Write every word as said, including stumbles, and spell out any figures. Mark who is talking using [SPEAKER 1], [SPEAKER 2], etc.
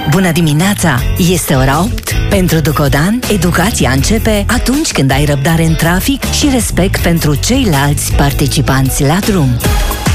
[SPEAKER 1] Bună dimineața! Este ora opt. Pentru Ducodan, educația începe atunci când ai răbdare în trafic și respect pentru ceilalți participanți la drum.